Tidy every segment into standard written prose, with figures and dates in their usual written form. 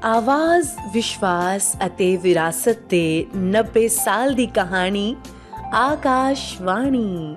ਆਵਾਜ਼, ਵਿਸ਼ਵਾਸ ਅਤੇ ਵਿਰਾਸਤ ਦੇ 90 ਸਾਲ ਦੀ ਕਹਾਣੀ ਆਕਾਸ਼ਵਾਣੀ।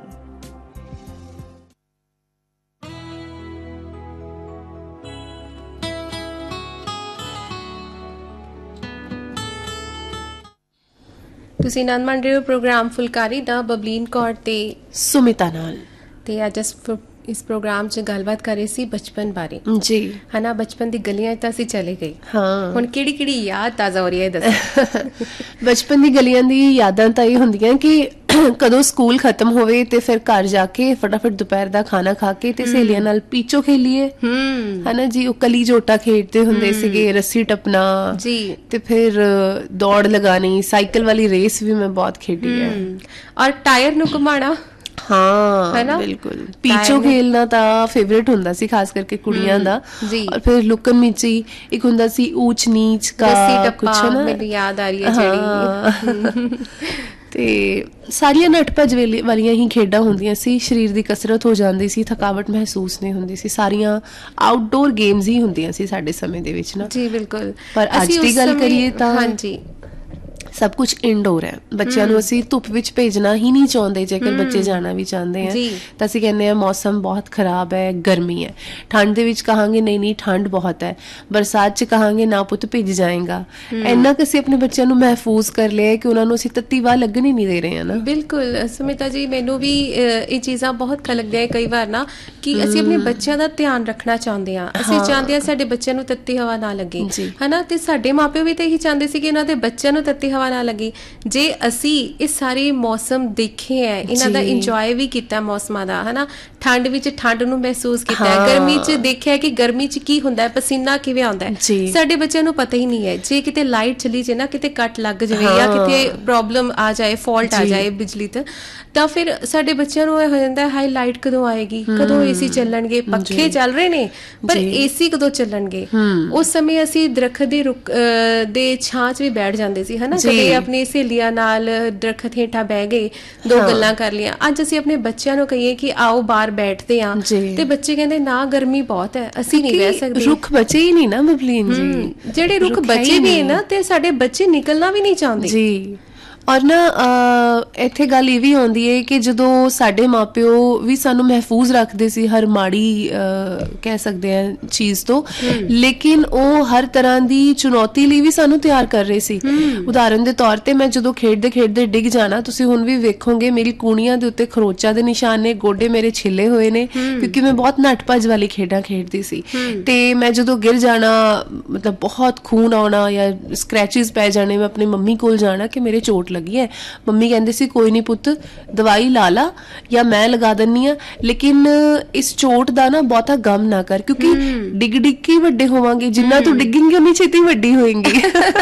ਤੁਸੀਂ ਆਨੰਦ ਮਾਣ ਰਹੇ ਹੋ ਪ੍ਰੋਗਰਾਮ ਫੁਲਕਾਰੀ ਦਾ ਬਬਲੀਨ ਕੌਰ ਤੇ ਸੁਮਿਤਾ ਨਾਲ। ਤੇ ਅੱਜ ਇਸ ਪ੍ਰੋਗਰਾਮ 'ਚ ਗੱਲਬਾਤ ਕਰ ਰਹੇ ਸੀ ਬਚਪਨ ਬਾਰੇ ਜੀ, ਹੈ ਨਾ। ਬਚਪਨ ਦੀ ਗਲੀਆਂ 'ਚ ਤਾਂ ਅਸੀਂ ਚਲੇ ਗਏ। ਹਾਂ, ਹੁਣ ਕਿਹੜੀ ਯਾਦ ਤਾਜ਼ਾ ਹੋ ਰਹੀ ਹੈ ਦੱਸੋ। ਬਚਪਨ ਦੀ ਗਲੀਆਂ ਦੀ ਯਾਦਾਂ ਤਾਂ ਇਹ ਹੁੰਦੀਆਂ ਕਿ ਕਦੋਂ ਸਕੂਲ ਖਤਮ ਹੋਵੇ ਤੇ ਫਿਰ ਘਰ ਜਾ ਕੇ ਫਟਾਫਟ ਦੁਪਹਿਰ ਦਾ ਖਾਣਾ ਖਾ ਕੇ ਤੇ ਸਹੇਲੀਆਂ ਨਾਲ ਪੀਚੋ ਖੇਲੀਏ, ਹਨਾ ਜੀ। ਉਹ ਕਲੀ ਜੋਟਾ ਖੇਡਦੇ ਹੁੰਦੇ ਸੀਗੇ, ਰੱਸੀ ਟੱਪਣਾ ਜੀ, ਤੇ ਫਿਰ ਦੌੜ ਲਗਾਣੀ, ਸਾਈਕਲ ਵਾਲੀ ਰੇਸ ਵੀ ਮੈਂ ਬਹੁਤ ਖੇਡੀ ਹੈ। ਔਰ ਟਾਇਰ ਨੂੰ ਘੁਮਾਣਾ, ਹਾਂ ਬਿਲਕੁਲ। ਪੀਚੋ ਖੇਲਣਾ ਤਾਂ ਫੇਵਰੇਟ ਹੁੰਦਾ ਸੀ, ਖਾਸ ਕਰਕੇ ਕੁੜੀਆਂ ਦਾ। ਔਰ ਫਿਰ ਲੁਕਣ ਮਿਚੀ ਇੱਕ ਹੁੰਦਾ ਸੀ, ਊਚ ਨੀਚ ਕਾ ਕੁਛ ਨਾ, ਮੈਨੂੰ ਯਾਦ ਆ ਰਹੀ ਹੈ ਜਿਹੜੀ। ਤੇ ਸਾਰੀਆਂ ਨੱਠ ਭੱਜ ਵਾਲੀਆਂ ਹੀ ਖੇਡਾਂ ਹੁੰਦੀਆਂ ਸੀ। ਸਰੀਰ ਦੀ ਕਸਰਤ ਹੋ ਜਾਂਦੀ ਸੀ, ਥਕਾਵਟ ਮਹਿਸੂਸ ਨਹੀਂ ਹੁੰਦੀ ਸੀ। ਸਾਰੀਆਂ ਆਊਟਡੋਰ ਗੇਮਸ ਹੀ ਹੁੰਦੀਆਂ ਸੀ ਸਾਡੇ ਸਮੇਂ ਦੇ ਵਿੱਚ ਨਾ। ਜੀ ਬਿਲਕੁਲ। ਪਰ ਅੱਜ ਦੀ ਗੱਲ ਕਰੀਏ ਤਾਂ ਹਾਂਜੀ ਸਭ ਕੁਛ ਇਨਡੋਰ ਹੈ। ਬੱਚਿਆਂ ਨੂੰ ਅਸੀਂ ਧੁੱਪ ਵਿੱਚ ਭੇਜਣਾ ਹੀ ਨਹੀਂ ਚਾਹੁੰਦੇ। ਜੇਕਰ ਬੱਚੇ ਜਾਣਾ ਵੀ ਚਾਹੁੰਦੇ ਆ ਤਾਂ ਅਸੀਂ ਕਹਿੰਦੇ ਹਾਂ ਮੌਸਮ ਬਹੁਤ ਖਰਾਬ ਹੈ, ਗਰਮੀ ਹੈ। ਠੰਡ ਦੇ ਵਿੱਚ ਕਹਾਂਗੇ ਨਹੀਂ ਠੰਡ ਬਹੁਤ ਹੈ। ਬਰਸਾਤ 'ਚ ਕਹਾਂਗੇ ਨਾ ਪੁੱਤ ਭਿੱਜ ਜਾਏਗਾ। ਇੰਨਾ ਕੁ ਅਸੀਂ ਆਪਣੇ ਬੱਚਿਆਂ ਨੂੰ ਮਹਿਫੂਜ਼ ਕਰ ਲਿਆ ਕਿ ਉਹਨਾਂ ਨੂੰ ਅਸੀਂ ਤੱਤੀ ਵਾਹ ਲੱਗਣ ਹੀ ਨਹੀਂ ਦੇ ਰਹੇ ਹਾਂ ਨਾ। ਬਿਲਕੁਲ ਸੁਮਿਤਾ ਜੀ, ਮੈਨੂੰ ਵੀ ਇਹ ਚੀਜ਼ਾਂ ਬਹੁਤ ਲੱਗਦੀਆਂ ਹੈ ਕਈ ਵਾਰ ਨਾ, ਕਿ ਅਸੀਂ ਆਪਣੇ ਬੱਚਿਆਂ ਦਾ ਧਿਆਨ ਰੱਖਣਾ ਚਾਹੁੰਦੇ ਹਾਂ। ਅਸੀਂ ਚਾਹੁੰਦੇ ਹਾਂ ਸਾਡੇ ਬੱਚਿਆਂ ਨੂੰ ਤੱਤੀ ਹਵਾ ਨਾ ਲੱਗੇ, ਹਨਾ। ਤੇ ਸਾਡੇ ਮਾਪਿਓ ਵੀ ਤਾਂ ਇਹੀ ਚਾਹੁੰਦੇ ਸੀ ਕਿ ਇਹਨਾਂ ਦੇ ਬੱਚਿਆਂ ਨੂੰ ਤੱਤੀ ਹਵਾ ਨਾ ਲੱਗੀ। ਜੇ ਅਸੀਂ ਇਹ ਸਾਰੇ ਮੌਸਮ ਦੇਖੇ ਹੈ, ਇਹਨਾਂ ਦਾ ਇੰਜੋਏ ਵੀ ਕੀਤਾ ਮੌਸਮਾਂ ਦਾ, ਹਨਾ। ਠੰਡ ਵਿੱਚ ਠੰਡ ਨੂੰ ਮਹਿਸੂਸ ਕੀਤਾ ਹੈ, ਗਰਮੀ 'ਚ ਦੇਖਿਆ ਕਿ ਗਰਮੀ 'ਚ ਕੀ ਹੁੰਦਾ ਹੈ, ਪਸੀਨਾ ਕਿਵੇਂ ਆਉਂਦਾ ਹੈ। ਸਾਡੇ ਬੱਚਿਆਂ ਨੂੰ ਪਤਾ ਹੀ ਨਹੀਂ ਹੈ। ਜੇ ਕਿਤੇ ਲਾਈਟ ਚਲੀ ਜਾਏ ਨਾ, ਕਿਤੇ ਕੱਟ ਲੱਗ ਜਾਵੇ ਜਾਂ ਕਿਤੇ ਪ੍ਰੋਬਲਮ ਆ ਜਾਏ, ਫਾਲਟ ਆ ਜਾਏ ਬਿਜਲੀ ਤੇ, ਤਾਂ ਫਿਰ ਸਾਡੇ ਬੱਚਿਆਂ ਨੂੰ ਇਹ ਹੋ ਜਾਂਦਾ, ਹਾਈ ਲਾਈਟ ਕਦੋਂ ਆਏਗੀ, ਕਦੋਂ ਏਸੀ ਚੱਲਣਗੇ, ਪੱਖੇ ਚੱਲ ਰਹੇ ਨੇ ਪਰ ਏਸੀ ਕਦੋਂ ਚੱਲਣਗੇ। ਉਸ ਸਮੇਂ ਅਸੀਂ ਦਰਖਤ ਦੇ ਰੁੱਖ ਦੇ ਛਾਂ 'ਚ ਵੀ ਬੈਠ ਜਾਂਦੇ ਸੀ, ਹਨਾ। ਕਦੇ ਆਪਣੀ ਸਹੇਲੀਆਂ ਨਾਲ ਦਰਖਤ ਹੇਠਾਂ ਬਹਿ ਗਏ, ਦੋ ਗੱਲਾਂ ਕਰ ਲਈਆਂ। ਅੱਜ ਅਸੀਂ ਆਪਣੇ ਬੱਚਿਆਂ ਨੂੰ ਕਹੀਏ ਕਿ ਆਓ ਬਾਹਰ ਬੈਠਦੇ ਆ, ਤੇ ਬੱਚੇ ਕਹਿੰਦੇ ਨਾ ਗਰਮੀ ਬਹੁਤ ਹੈ, ਅਸੀਂ ਨਹੀਂ ਬਹਿ ਸਕਦੇ। ਰੁੱਖ ਬਚੇ ਹੀ ਨਹੀਂ ਨਾ ਬਬਲੀਨ ਜੀ। ਜਿਹੜੇ ਰੁੱਖ ਬਚੇ ਵੀ ਹੈ ਨਾ, ਤੇ ਸਾਡੇ ਬੱਚੇ ਨਿਕਲਣਾ ਵੀ ਨਹੀਂ ਚਾਹੁੰਦੇ ਜੀ। ਔਰ ਨਾ ਇੱਥੇ ਗੱਲ ਇਹ ਵੀ ਆਉਂਦੀ ਹੈ ਕਿ ਜਦੋਂ ਸਾਡੇ ਮਾਪਿਓ ਵੀ ਸਾਨੂੰ ਮਹਿਫੂਜ਼ ਰੱਖਦੇ ਸੀ ਹਰ ਮਾੜੀ ਕਹਿ ਸਕਦੇ ਹਾਂ ਚੀਜ਼ ਤੋਂ, ਲੇਕਿਨ ਉਹ ਹਰ ਤਰ੍ਹਾਂ ਦੀ ਚੁਣੌਤੀ ਲਈ ਵੀ ਸਾਨੂੰ ਤਿਆਰ ਕਰ ਰਹੇ ਸੀ। ਉਦਾਹਰਨ ਦੇ ਤੌਰ ਤੇ ਮੈਂ ਜਦੋਂ ਖੇਡਦੇ ਖੇਡਦੇ ਡਿੱਗ ਜਾਣਾ, ਤੁਸੀਂ ਹੁਣ ਵੀ ਵੇਖੋਗੇ ਮੇਰੀ ਕੂਣੀਆਂ ਦੇ ਉੱਤੇ ਖਰੋਚਾਂ ਦੇ ਨਿਸ਼ਾਨ ਨੇ, ਗੋਡੇ ਮੇਰੇ ਛਿੱਲੇ ਹੋਏ ਨੇ, ਕਿਉਂਕਿ ਮੈਂ ਬਹੁਤ ਨੱਠ ਭੱਜ ਵਾਲੀ ਖੇਡਾਂ ਖੇਡਦੀ ਸੀ। ਤੇ ਮੈਂ ਜਦੋਂ ਗਿਰ ਜਾਣਾ, ਮਤਲਬ ਬਹੁਤ ਖੂਨ ਆਉਣਾ ਜਾਂ ਸਕ੍ਰੈਚਿਸ ਪੈ ਜਾਣੇ, ਮੈਂ ਆਪਣੀ ਮੰਮੀ ਕੋਲ ਜਾਣਾ ਕਿ ਮੇਰੇ ਚੋਟ ਲੱਗੀ ਹੈ। ਮੰਮੀ ਕਹਿੰਦੇ ਸੀ ਕੋਈ ਨਹੀਂ ਪੁੱਤ, ਦਵਾਈ ਲਾ ਲਾ ਜਾਂ ਮੈਂ ਲਗਾ ਦਿੰਨੀ ਆ, ਲੇਕਿਨ ਇਸ ਚੋਟ ਦਾ ਨਾ ਬਹੁਤਾ ਗਮ ਨਾ ਕਰ, ਕਿਉਂਕਿ ਡਿੱਗ ਡਿੱਗ ਕੇ ਵੱਡੇ ਹੋਵਾਂਗੇ, ਜਿੰਨਾ ਤੂੰ ਡਿੱਗੇਂਗੀ ਉਨੀ ਛੇਤੀ ਵੱਡੀ ਹੋਏਂਗੀ।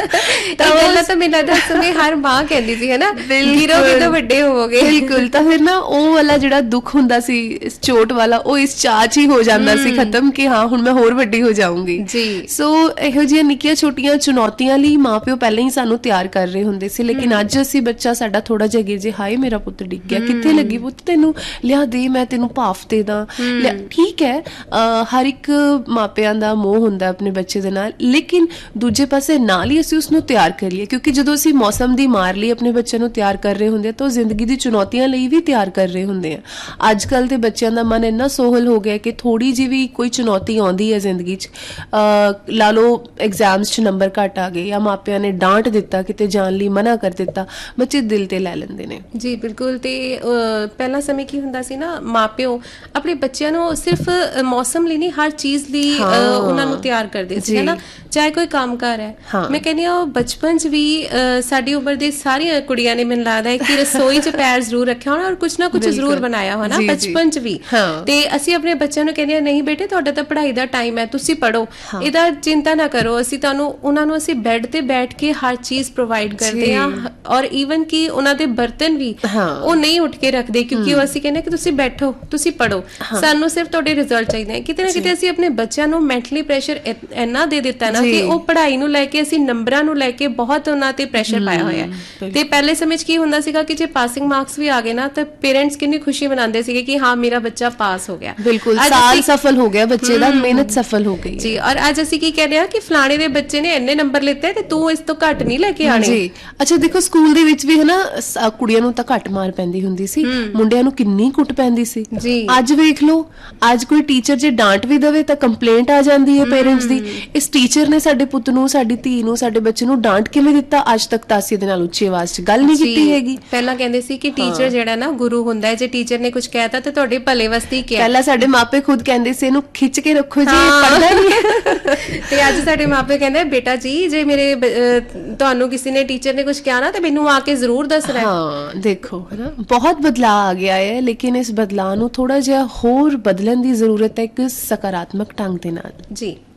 ਤਾਂ ਮੈਨੂੰ ਲੱਗਦਾ ਸਮੇਂ ਹਰ ਮਾਂ ਕਹਿੰਦੀ ਸੀ, ਹਨਾ, ਗਿਰੋਗੇ ਤਾਂ ਵੱਡੇ ਹੋਵੋਗੇ। ਬਿਲਕੁਲ। ਤਾਂ ਫਿਰ ਨਾ ਉਹ ਵਾਲਾ ਜਿਹੜਾ ਦੁੱਖ ਹੁੰਦਾ ਸੀ ਇਸ ਚੋਟ ਵਾਲਾ, ਉਹ ਇਸ ਚਾਅ 'ਚ ਹੀ ਹੋ ਜਾਂਦਾ ਸੀ ਖਤਮ ਕਿ ਹਾਂ ਹੁਣ ਮੈਂ ਹੋਰ ਵੱਡੀ ਹੋ ਜਾਊਂਗੀ ਜੀ। ਸੋ ਇਹੋ ਜਿਹੀਆਂ ਨਿੱਕੀਆਂ ਛੋਟੀਆਂ ਚੁਣੌਤੀਆਂ ਲਈ ਮਾਂ ਪਿਓ ਪਹਿਲਾਂ ਹੀ ਸਾਨੂੰ ਤਿਆਰ ਕਰ ਰਹੇ ਹੁੰਦੇ ਸੀ। ਲੇਕਿਨ ਅੱਜ ਅਸੀਂ ਬੱਚਾ ਸਾਡਾ ਥੋੜਾ ਜਿਹਾ ਗਿਰ ਜੇ, ਹਾਏ ਮੇਰਾ ਪੁੱਤ ਡਿੱਗ ਗਿਆ, ਕਿੱਥੇ ਲੱਗੀ ਪੁੱਤ ਤੈਨੂੰ, ਲਿਆ ਦੇ ਮੈਂ ਤੈਨੂੰ ਭਾਫ ਦੇ ਦਾਂ। ਠੀਕ ਹੈ, ਹਰ ਇੱਕ ਮਾਪਿਆਂ ਦਾ ਮੋਹ ਹੁੰਦਾ ਆਪਣੇ ਬੱਚੇ ਦੇ ਨਾਲ, ਲੇਕਿਨ ਦੂਜੇ ਪਾਸੇ ਨਾਲ ਹੀ ਅਸੀਂ ਉਸਨੂੰ ਤਿਆਰ ਕਰੀਏ, ਕਿਉਂਕਿ ਜਦੋਂ ਅਸੀਂ ਮੌਸਮ ਦੀ ਮਾਰ ਲਈ ਆਪਣੇ ਬੱਚਿਆਂ ਨੂੰ ਤਿਆਰ ਕਰ ਰਹੇ ਹੁੰਦੇ ਆ ਤਾਂ ਉਹ ਜ਼ਿੰਦਗੀ ਦੀ ਚੁਣੌਤੀਆਂ ਲਈ ਵੀ ਤਿਆਰ ਕਰ ਰਹੇ ਹੁੰਦੇ ਆ। ਅੱਜ ਕੱਲ੍ਹ ਦੇ ਬੱਚਿਆਂ ਦਾ ਮਨ ਇੰਨਾ ਸੋਹਲ ਹੋ ਗਿਆ ਕਿ ਥੋੜੀ ਜਿਹੀ ਵੀ ਕੋਈ ਚੁਣੌਤੀ ਆਉਂਦੀ ਹੈ ਜ਼ਿੰਦਗੀ 'ਚ, ਲਾ ਲਓ ਐਗਜ਼ਾਮਸ 'ਚ ਨੰਬਰ ਘੱਟ ਆ ਗਏ ਜਾਂ ਮਾਪਿਆਂ ਨੇ ਡਾਂਟ ਦਿੱਤਾ, ਕਿਤੇ ਜਾਣ ਲਈ ਮਨਾ ਕਰ ਦਿੱਤਾ, ਬੱਚੇ ਦਿਲ ਤੇ ਲੈ ਲੈਂਦੇ ਨੇ ਜੀ। ਬਿਲਕੁਲ। ਤੇ ਪਹਿਲਾਂ ਸਮੇਂ ਕੀ ਹੁੰਦਾ ਸੀ ਨਾ, ਮਾਪਿਓ ਆਪਣੇ ਬੱਚਿਆਂ ਨੂੰ ਸਿਰਫ ਮੌਸਮ ਲਈ ਨਹੀਂ, ਹਰ ਚੀਜ਼ ਲਈ ਉਹਨਾਂ ਨੂੰ ਤਿਆਰ ਕਰਦੇ ਸੀ, ਹਨਾ। ਚਾਹੇ ਕੋਈ ਕੰਮਕਾਰ ਹੈ, ਮੈਂ ਕਹਿੰਦੀ ਹਾਂ ਬਚਪਨ 'ਚ ਵੀ ਸਾਡੀ ਉਮਰ ਦੀ ਸਾਰੀਆਂ ਕੁੜੀਆਂ ਨੇ, ਮੈਨੂੰ ਲੱਗਦਾ ਹੈ ਕਿ ਰਸੋਈ 'ਚ ਪੈਰ ਜ਼ਰੂਰ ਰੱਖਿਆ ਹੋਣਾ ਔਰ ਕੁਛ ਨਾ ਕੁਛ ਜ਼ਰੂਰ ਬਣਾਇਆ ਹੋਣਾ ਬਚਪਨ 'ਚ ਵੀ। ਤੇ ਅਸੀਂ ਆਪਣੇ ਬੱਚਿਆਂ ਨੂੰ ਕਹਿੰਦੇ ਹਾਂ ਨਹੀਂ ਬੇਟੇ, ਤੁਹਾਡਾ ਤਾਂ ਪੜ੍ਹਾਈ ਦਾ ਟਾਈਮ ਹੈ, ਤੁਸੀਂ ਪੜ੍ਹੋ, ਇਹਦਾ ਚਿੰਤਾ ਨਾ ਕਰੋ। ਅਸੀਂ ਉਹਨਾਂ ਨੂੰ ਅਸੀਂ ਬੈੱਡ ਤੇ ਬੈਠ ਕੇ ਹਰ ਚੀਜ਼ ਪ੍ਰੋਵਾਈਡ ਕਰਦੇ ਹਾਂ, ਔਰ ਔਰ ਈਵਨ ਕਿ ਉਹਨਾਂ ਦੇ ਬਰਤਨ ਵੀ ਉਹ ਨਹੀਂ ਉੱਠ ਕੇ ਰੱਖਦੇ, ਕਿਉਂਕਿ ਉਹ ਅਸੀਂ ਕਹਿੰਦੇ ਕਿ ਤੁਸੀਂ ਬੈਠੋ, ਤੁਸੀਂ ਪੜੋ, ਸਾਨੂੰ ਸਿਰਫ ਤੁਹਾਡੇ ਰਿਜ਼ਲਟ ਚਾਹੀਦੇ ਹੈ। ਕਿਤੇ ਨਾ ਕਿਤੇ ਅਸੀਂ ਆਪਣੇ ਬੱਚਿਆਂ ਨੂੰ ਮੈਂਟਲੀ ਪ੍ਰੈਸ਼ਰ ਇੰਨਾ ਦੇ ਦਿੱਤਾ ਨਾ ਕਿ ਉਹ ਪੜ੍ਹਾਈ ਨੂੰ ਲੈ ਕੇ, ਅਸੀਂ ਨੰਬਰਾਂ ਨੂੰ ਲੈ ਕੇ ਬਹੁਤ ਉਹਨਾਂ ਤੇ ਪ੍ਰੈਸ਼ਰ ਪਾਇਆ ਹੋਇਆ ਹੈ। ਤੇ ਪਹਿਲੇ ਸਮੇਂ 'ਚ ਕੀ ਹੁੰਦਾ ਸੀਗਾ ਕਿ ਜੇ ਪਾਸਿੰਗ ਮਾਰਕਸ ਵੀ ਆ ਗਏ ਨਾ ਤਾਂ ਪੇਰੈਂਟਸ ਕਿੰਨੀ ਖੁਸ਼ੀ ਮਨਾਉਂਦੇ ਸੀਗੇ ਕਿ ਹਾਂ ਮੇਰਾ ਬੱਚਾ ਪਾਸ ਹੋ ਗਿਆ, ਬਿਲਕੁਲ ਸਾਲ ਸਫਲ ਹੋ ਗਿਆ, ਬੱਚੇ ਦਾ ਮਿਹਨਤ ਸਫਲ ਹੋ ਗਈ ਜੀ। ਔਰ ਅੱਜ ਅਸੀਂ ਕੀ ਕਹਿ ਰਹੇ ਹਾਂ ਕਿ ਫਲਾਣੇ ਦੇ ਬੱਚੇ ਨੇ ਇੰਨੇ ਨੰਬਰ ਲਿੱਤੇ ਤੇ ਤੂੰ ਇਸ ਤੋਂ ਘੱਟ ਨਹੀਂ ਲੈ ਕੇ ਆਣੇ ਜੀ। ਅੱਛਾ ਦੇਖੋ ਸਕੂਲ ਦੇ ਵਿੱਚ ਵੀ ਹਨਾ ਕੁੜੀਆਂ ਨੂੰ ਤਾਂ ਘੱਟ ਮਾਰ ਪੈਂਦੀ ਹੁੰਦੀ ਸੀ, ਮੁੰਡਿਆਂ ਨੂੰ ਕਿੰਨੀ ਕੁੱਟ ਪੈਂਦੀ ਸੀ। ਅੱਜ ਵੇਖ ਲਓ, ਅੱਜ ਕੋਈ ਟੀਚਰ ਜੇ ਡਾਂਟ ਵੀ ਦੇਵੇ ਤਾਂ ਕੰਪਲੇਂਟ ਆ ਜਾਂਦੀ ਹੈ ਪੇਰੈਂਟਸ ਦੀ, ਇਸ ਟੀਚਰ ਨੇ ਸਾਡੇ ਪੁੱਤ ਨੂੰ, ਸਾਡੀ ਧੀ ਨੂੰ, ਸਾਡੇ ਬੱਚੇ ਨੂੰ ਡਾਂਟ ਕਿਵੇਂ ਦਿੱਤਾ, ਅੱਜ ਤੱਕ ਤਾਂ ਅਸੀਂ ਇਹਦੇ ਨਾਲ ਉੱਚੀ ਆਵਾਜ਼ 'ਚ ਗੱਲ ਨਹੀਂ ਕੀਤੀ ਹੈਗੀ। ਪਹਿਲਾਂ ਕਹਿੰਦੇ ਸੀ ਕਿ ਟੀਚਰ ਜਿਹੜਾ ਨਾ ਗੁਰੂ ਹੁੰਦਾ ਹੈ, ਜੇ ਟੀਚਰ ਨੇ ਕੁਝ ਕਹਿਤਾ ਤਾਂ ਤੁਹਾਡੇ ਭਲੇ ਵਾਸਤੇ ਹੀ ਕਿਹਾ। ਪਹਿਲਾਂ ਸਾਡੇ ਮਾਪੇ ਖੁਦ ਕਹਿੰਦੇ ਸੀ ਇਹਨੂੰ ਖਿੱਚ ਕੇ ਰੱਖੋ ਜੀ, ਪੜ੍ਹਦਾ ਨਹੀਂ। ਤੇ ਅੱਜ ਸਾਡੇ ਮਾਪੇ ਕਹਿੰਦੇ ਬੇਟਾ ਜੀ ਜੇ ਮੇਰੇ ਤੁਹਾਨੂੰ ਕਿਸੇ ਨੇ ਟੀਚਰ ਨੇ ਕੁਝ ਕਿਹਾ ਨਾ ਤੇ ਮੈਨੂੰ ਆ ਕੇ ਜ਼ਰੂਰ ਦੱਸਣਾ। ਹਾਂ ਦੇਖੋ ਹੈ ਨਾ, ਬਹੁਤ ਬਦਲਾਅ ਆ ਗਿਆ ਹੈ, ਲੇਕਿਨ ਇਸ ਬਦਲਾਅ ਨੂੰ ਥੋੜਾ ਜਿਹਾ ਹੋਰ ਬਦਲਣ ਦੀ ਜ਼ਰੂਰਤ ਹੈ ਇੱਕ ਸਕਾਰਾਤਮਕ ਢੰਗ ਦੇ ਨਾਲ। ਜੀ।